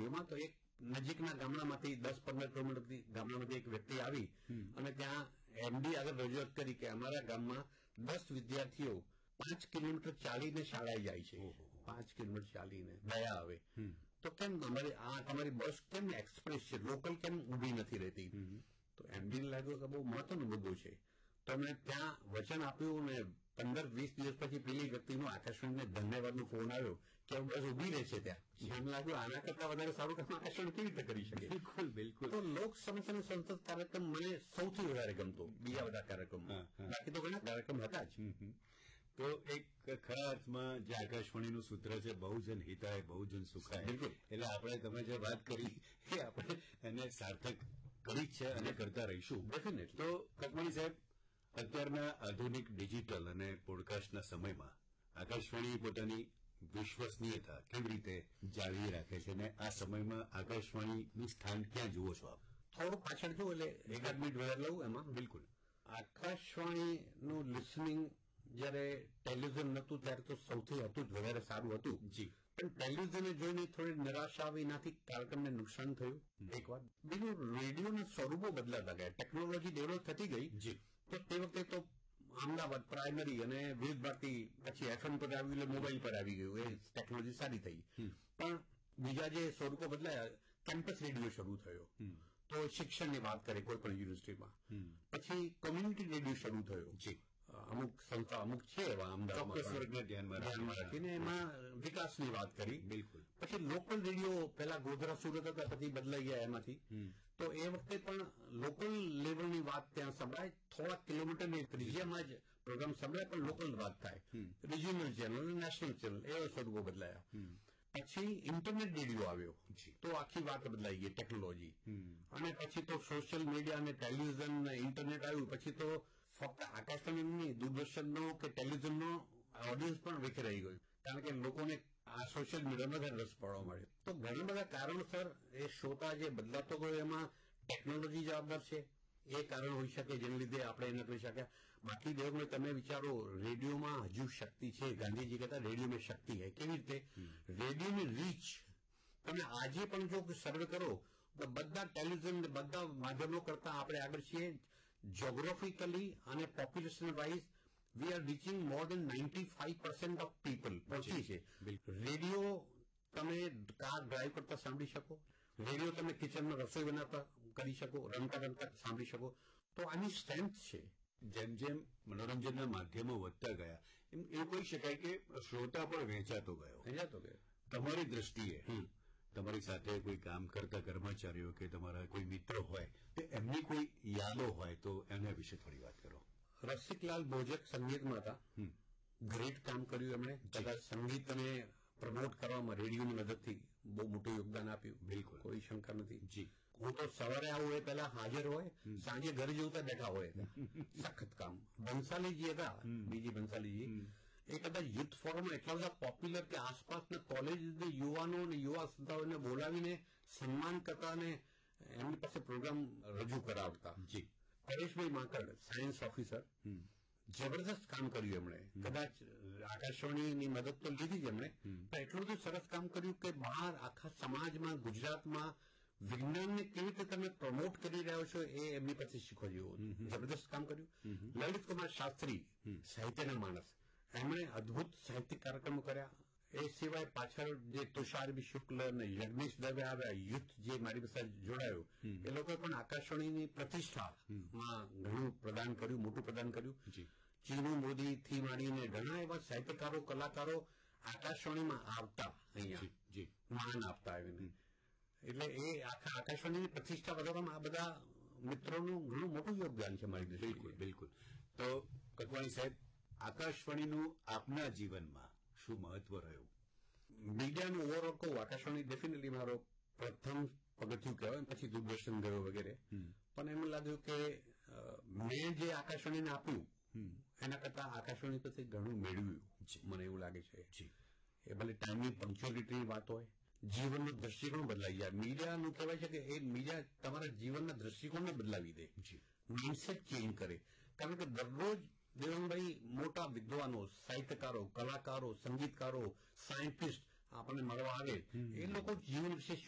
રેડિયોમાં, તો એક નજીકના ગામડામાંથી 10-15 કિલોમીટર ગામડામાંથી એક વ્યક્તિ આવી અને ત્યાં એમડી આગળ રજૂઆત કરી કે અમારા ગામમાં 10 વિદ્યાર્થીઓ 5 કિલોમીટર ચાલીને શાળાએ જાય છે. 5 કિલોમીટર ચાલીને દયા આવે તો કેમ તમારી બસ કેમ એક્સપ્રેસ છે, લોકલ કેમ ઉભી નથી રહેતી? તો એમડીને લાગ્યું કે બહુ મહત્વનો મુદ્દો છે. તો મેં ત્યાં વચન આપ્યું ને 15-20 દિવસ પછી પેલી વ્યક્તિનો આકાશવાણીને ધન્યવાદનો ફોન આવ્યો કે બસ ઉભી રહે છે ત્યાં. મને લાગ્યું આના કરતા વધારે સારું કામ આકાશવાણી કેવી રીતે કરી શકે. બિલકુલ બિલકુલ. તો લોક સમસ્યાનો સંસદ કાર્યક્રમ મને સૌથી વધારે ગમતો બીજા બધા કાર્યક્રમમાં. બાકી તો ઘણા કાર્યક્રમ હતા જ. તો એક ખરા અર્થમાં જે આકાશવાણીનું સૂત્ર છે બહુજન હિતાય બહુજન સુખાય. બિલકુલ. એટલે આપણે તમે જે વાત કરી એ આપણે એને સાર્થક કરી જ છે અને કરતા રહીશું. ડેફિનેટલી. તો કકમણી સાહેબ, અત્યારના આધુનિક ડિજિટલ અને પોડકાસ્ટના સમયમાં આકાશવાણી પોતાની વિશ્વસનીયતા કેવી રીતે જાળવી રાખે છે અને આ સમયમાં આકાશવાણીનું સ્થાન ક્યાં જુઓ છો આપ? થોડું પાછળ જુઓ એટલે એકાદ મિનિટ વધારે લઉં એમાં. બિલકુલ. આકાશવાણીનું લિસનિંગ જયારે ટેલિવિઝન નહોતું ત્યારે તો સૌથી હતું જ વધારે સારું હતું. જી. પણ ટેલિવિઝને જોઈને થોડી નિરાશા આવી, એનાથી કાર્યક્રમને નુકસાન થયું. એક વાત. બીજું, રેડિયોના સ્વરૂપો બદલાતા ગયા, ટેકનોલોજી ડેવલપ થતી ગઈ. જી. તો તે વખતે તો અમદાવાદ પ્રાઇમરી અને વિવિધ ભારતી પછી એફએમ પર આવ્યું એટલે મોબાઈલ પર આવી ગયું. એ ટેકનોલોજી સારી થઈ. પણ બીજા જે સ્વરૂપો બદલાયા, કેમ્પસ રેડિયો શરૂ થયો તો શિક્ષણની વાત કરીએ કોઈ પણ યુનિવર્સિટીમાં. પછી કોમ્યુનિટી રેડિયો શરૂ થયો. જી. અમુક સંસ્થા અમુક છે એવા અમદાવાદમાં ધ્યાનમાં રાખીને એમાં વિકાસની વાત કરી. બિલકુલ. પછી લોકલ રેડિયો પેલા ગોધરા સુરત હતા, પછી બદલાઈ ગયા એમાંથી. તો એ વખતે પણ લોકલ લેવલની વાત ત્યાં સંભળાય, થોડા કિલોમીટરની ત્રિજ્યામાં જ પ્રોગ્રામ સંભળાય પણ લોકલ વાત થાય. રિજિયનલ ચેનલ, નેશનલ ચેનલ એવા સ્વરૂપો બદલાયા. પછી ઇન્ટરનેટ રેડિયો આવ્યો તો આખી વાત બદલાઈ ગઈ, ટેકનોલોજી. અને પછી તો સોશિયલ મીડિયા અને ટેલિવિઝન ઇન્ટરનેટ આવ્યું પછી તો ફક્ત આકાશવાણી, દૂરદર્શનનો કે ટેલિવિઝનનો ઓડિયન્સ પણ વિખેરાઈ ગયું, કારણ કે લોકોને આ સોશિયલ મીડિયામાં વધારે રસ પડવા મળ્યો. તો ઘણા બધા કારણોસર એ શ્રોતા જે બદલાતો ગયો એમાં ટેકનોલોજી જવાબદાર છે. એ કારણ હોઈ શકે જેને લીધે આપણે એ ન કરી શક્યા. બાકી દેવને તમે વિચારો, રેડિયોમાં હજુ શક્તિ છે. ગાંધીજી કહેતા રેડિયો में શક્તિ है. કેવી રીતે? રેડિયોની રીચ તમે આજે પણ જો સર્વે કરો તો બધા ટેલિવિઝન બધા માધ્યમો કરતા આપણે આગળ છીએ. જ્યોગ્રાફિકલી અને population wise we are reaching more then 95% of people પહોંચી છે. રેડિયો તમે કાર ડ્રાઈવ કરતા સાંભળી શકો, રેડિયો તમે કિચનમાં રસોઈ બનાવતા કરી શકો, રમતા રમતા સાંભળી શકો. તો આની સ્ટ્રેન્થ છે. જેમ જેમ મનોરંજનના માધ્યમો વધતા ગયા એમ એવું કહી શકાય કે શ્રોતા પણ વહેંચાતો ગયો. તમારી દ્રષ્ટિએ તમારી સાથે કોઈ કામ કરતા કર્મચારીઓ કે તમારા કોઈ મિત્રો હોય તો એમની કોઈ યાદો હોય તો એના વિશે થોડી વાત કરો. રસિકલાલ બોજક સંગીતમાં હતા. ગ્રેટ કામ કર્યું એમણે. કદાચ સંગીતને પ્રમોટ કરવામાં રેડિયોની મદદથી બહુ મોટું યોગદાન આપ્યું. બિલકુલ, કોઈ શંકા નથી. જી. હું તો સવારે આવું એ પહેલા હાજર હોય, સાંજે ઘરે જવું બેઠા હોય. સખત કામ. બંસાલીજી હતા, બીજી બંસાલીજી, એ કદાચ યુથ ફોરમમાં એટલા બધા પોપ્યુલર કે આસપાસના કોલેજના યુવાનો અને યુવા સંસ્થાઓને બોલાવીને સન્માન કરતા અને એમની પાસે પ્રોગ્રામ રજૂ કરાવતા. જી. પરેશભાઈ માંકડ, સાયન્સ ઓફિસર, જબરદસ્ત કામ કર્યું એમણે. કદાચ આકાશવાણીની મદદ તો લીધી જ એમણે, પણ એટલું બધું સરસ કામ કર્યું કે બહાર આખા સમાજમાં, ગુજરાતમાં વિજ્ઞાનને કેવી રીતે તમે પ્રમોટ કરી રહ્યો છો એ એમની પાસે શીખવા જેવું. જબરદસ્ત કામ કર્યું. લલિત કુમાર શાસ્ત્રી, સાહિત્યના માણસ, એમણે અદભુત સાહિત્યિક કાર્યક્રમો કર્યા. એ સિવાય પાછળ જે તુષાર બી શુક્લ અને યજ્ઞેશ દવે આવ્યા, યુથ જે મારી પાસે જોડાયું, એ લોકોએ પણ આકાશવાણીની પ્રતિષ્ઠામાં ઘણું પ્રદાન કર્યું, મોટું પ્રદાન કર્યું. ચીનુ મોદી થી માંડીને ઘણા એવા સાહિત્યકારો, કલાકારો આકાશવાણીમાં આવતા, અહીંયા માન આપતા આવીને. એટલે એ આખા આકાશવાણીની પ્રતિષ્ઠા વધારવામાં આ બધા મિત્રોનું ઘણું મોટું યોગદાન છે મારી દ્રષ્ટિએ. બિલકુલ બિલકુલ. તો કકવાણી સાહેબ, આકાશવાણીનું આપના જીવનમાં શું મહત્વ રહ્યું? મીડિયાનું ઓવરઓલ કહું, આકાશવાણી ડેફિનેટલી મારો પ્રથમ પગથિયું કહેવાય, પછી દૂરદર્શન ગયો વગેરે. પણ એમ લાગ્યું કે મેં જે આકાશવાણીને આપ્યું એના કરતા આકાશવાણી પછી ઘણું મેળવ્યું, મને એવું લાગે છે. એ ભલે ટાઈમની પંક્ચ્યુઅલિટીની વાત હોય, જીવનનો દ્રષ્ટિકોણ બદલાઈ જાય. મીડિયાનું કહેવાય છે કે એ મીડિયા તમારા જીવનના દ્રષ્ટિકોણને બદલાવી દે, માઇન્ડસેટ ચેન્જ કરે. કારણ કે દરરોજ દેવનભાઈ મોટા વિદ્વાનો, સાહિત્યકારો, કલાકારો, સંગીતકારો, સાયન્ટિસ્ટ આપણને મળવા આવે. એ લોકો જીવન વિશે